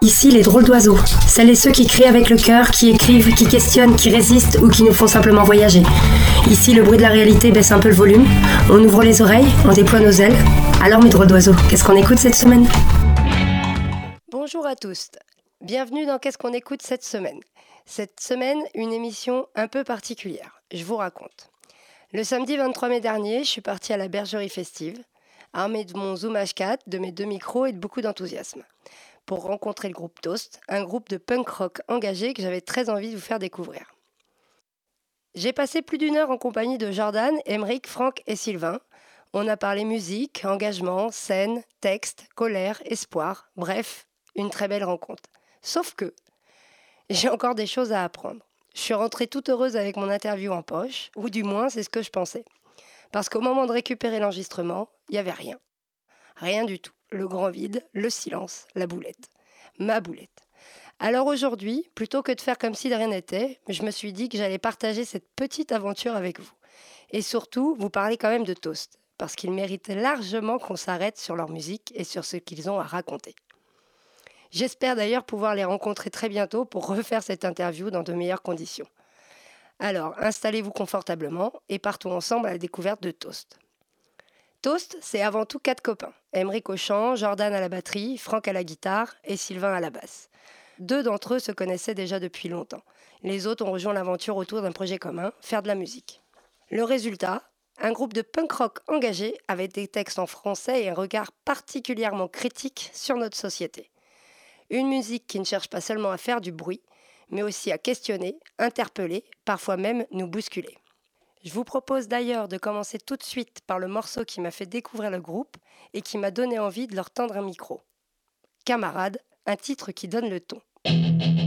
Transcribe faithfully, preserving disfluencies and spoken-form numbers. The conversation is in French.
Ici, les drôles d'oiseaux. Celles et ceux qui crient avec le cœur, qui écrivent, qui questionnent, qui résistent ou qui nous font simplement voyager. Ici, le bruit de la réalité baisse un peu le volume. On ouvre les oreilles, on déploie nos ailes. Alors, mes drôles d'oiseaux, qu'est-ce qu'on écoute cette semaine ? Bonjour à tous. Bienvenue dans Qu'est-ce qu'on écoute cette semaine. Cette semaine, une émission un peu particulière. Je vous raconte. Le samedi vingt-trois mai dernier, je suis partie à la Bergerie Festive, armée de mon Zoom H quatre, de mes deux micros et de beaucoup d'enthousiasme, pour rencontrer le groupe Toast, un groupe de punk rock engagé que j'avais très envie de vous faire découvrir. J'ai passé plus d'une heure en compagnie de Jordan, Emeric, Franck et Sylvain. On a parlé musique, engagement, scène, texte, colère, espoir, bref, une très belle rencontre. Sauf que j'ai encore des choses à apprendre. Je suis rentrée toute heureuse avec mon interview en poche, ou du moins c'est ce que je pensais. Parce qu'au moment de récupérer l'enregistrement, il n'y avait rien. Rien du tout. Le grand vide, le silence, la boulette. Ma boulette. Alors aujourd'hui, plutôt que de faire comme si de rien n'était, je me suis dit que j'allais partager cette petite aventure avec vous. Et surtout, vous parler quand même de Toast, parce qu'ils méritent largement qu'on s'arrête sur leur musique et sur ce qu'ils ont à raconter. J'espère d'ailleurs pouvoir les rencontrer très bientôt pour refaire cette interview dans de meilleures conditions. Alors, installez-vous confortablement et partons ensemble à la découverte de Toast. Toast, c'est avant tout quatre copains. Emeric au chant, Jordan à la batterie, Franck à la guitare et Sylvain à la basse. Deux d'entre eux se connaissaient déjà depuis longtemps. Les autres ont rejoint l'aventure autour d'un projet commun, faire de la musique. Le résultat, un groupe de punk rock engagé avec des textes en français et un regard particulièrement critique sur notre société. Une musique qui ne cherche pas seulement à faire du bruit, mais aussi à questionner, interpeller, parfois même nous bousculer. Je vous propose d'ailleurs de commencer tout de suite par le morceau qui m'a fait découvrir le groupe et qui m'a donné envie de leur tendre un micro. Camarade, un titre qui donne le ton.